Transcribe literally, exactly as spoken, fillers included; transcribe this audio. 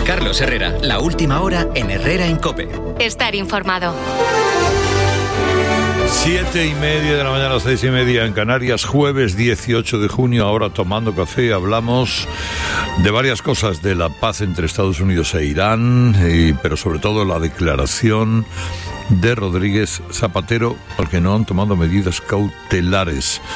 Carlos Herrera, la última hora en Herrera en COPE. Estar informado. Siete y media de la mañana, seis y media en Canarias, jueves dieciocho de junio. Ahora, tomando café, hablamos de varias cosas, de la paz entre Estados Unidos e Irán, y, pero sobre todo la declaración de Rodríguez Zapatero, al que no han tomado medidas cautelares.